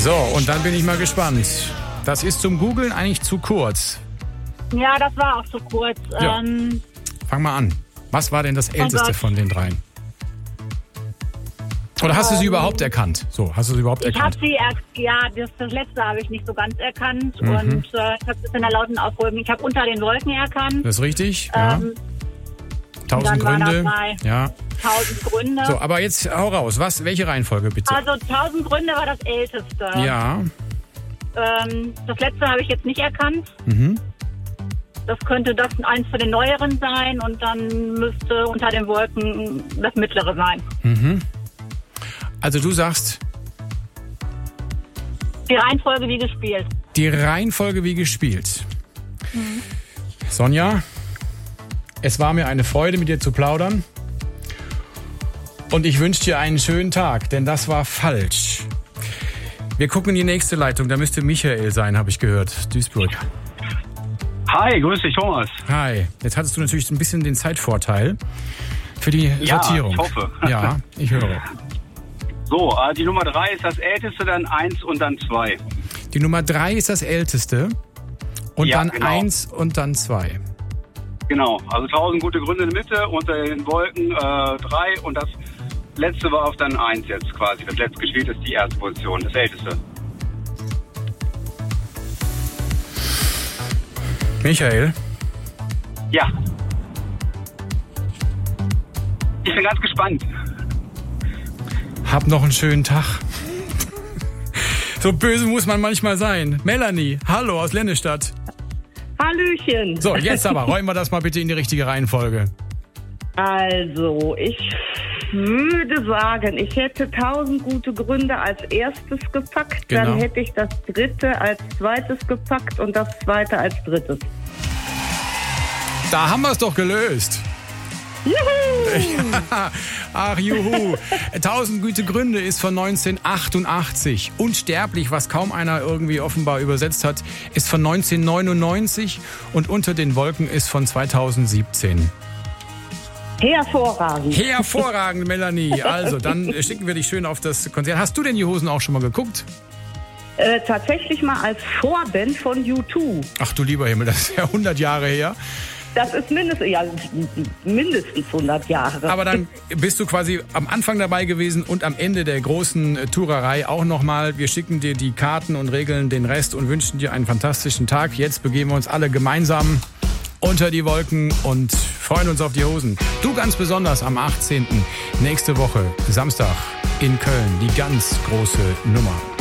So, und dann bin ich mal gespannt. Das ist zum Googlen eigentlich zu kurz. Ja, das war auch zu kurz. Ja. Fang mal an. Was war denn das älteste von den dreien? Oder hast du sie überhaupt erkannt? So, hast du sie überhaupt erkannt? Ich habe sie, das letzte habe ich nicht so ganz erkannt. Und ich habe es in der lauten Aufräumung. Ich habe unter den Wolken erkannt. Das ist richtig, ja. 1000 Gründe. Ja. 1000 Gründe. So, aber jetzt hau raus. Welche Reihenfolge bitte? Also 1000 Gründe war das älteste. Ja. Das letzte habe ich jetzt nicht erkannt. Mhm. Das könnte eins von den neueren sein und dann müsste unter den Wolken das mittlere sein. Mhm. Also du sagst... Die Reihenfolge wie gespielt. Die Reihenfolge wie gespielt. Sonja, es war mir eine Freude, mit dir zu plaudern. Und ich wünsche dir einen schönen Tag, denn das war falsch. Wir gucken in die nächste Leitung, da müsste Michael sein, habe ich gehört. Duisburg. Hi, grüß dich, Thomas. Hi, jetzt hattest du natürlich ein bisschen den Zeitvorteil für die Sortierung. Ja, ich hoffe. Ja, ich höre. So, die Nummer 3 ist das älteste, dann 1 und dann 2. Die Nummer 3 ist das älteste und Ja, dann genau. 1 und dann 2. Genau, also 1000 gute Gründe in der Mitte, unter den Wolken 3 und das letzte war auf dann 1 jetzt quasi. Das letzte gespielt ist die erste Position, das älteste. Michael? Ja. Ich bin ganz gespannt. Hab noch einen schönen Tag. So böse muss man manchmal sein. Melanie, hallo aus Lennestadt. Hallöchen. So, jetzt aber, räumen wir das mal bitte in die richtige Reihenfolge. Also, ich würde sagen, ich hätte 1000 gute Gründe als erstes gepackt. Genau. Dann hätte ich das dritte als zweites gepackt und das zweite als drittes. Da haben wir es doch gelöst. Juhu! Ach, juhu. 1000 gute Gründe ist von 1988. Unsterblich, was kaum einer irgendwie offenbar übersetzt hat, ist von 1999 und Unter den Wolken ist von 2017. Hervorragend. Hervorragend, Melanie. Also, dann schicken wir dich schön auf das Konzert. Hast du denn die Hosen auch schon mal geguckt? Tatsächlich mal als Vorband von U2. Ach du lieber Himmel, das ist ja 100 Jahre her. Das ist mindestens 100 Jahre. Aber dann bist du quasi am Anfang dabei gewesen und am Ende der großen Tourerei auch nochmal. Wir schicken dir die Karten und regeln den Rest und wünschen dir einen fantastischen Tag. Jetzt begeben wir uns alle gemeinsam unter die Wolken und freuen uns auf die Hosen. Du ganz besonders am 18. nächste Woche, Samstag in Köln, die ganz große Nummer.